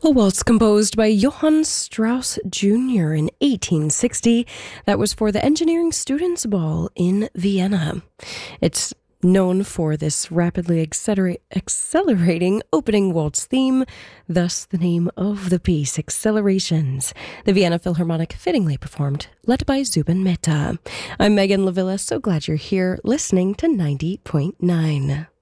A waltz composed by Johann Strauss Jr. in 1860 that was for the Engineering Students' Ball in Vienna. It's known for this rapidly accelerating opening waltz theme, thus the name of the piece, Accelerations. The Vienna Philharmonic fittingly performed, led by Zubin Mehta. I'm Megan Lavilla, so glad you're here listening to 90.9.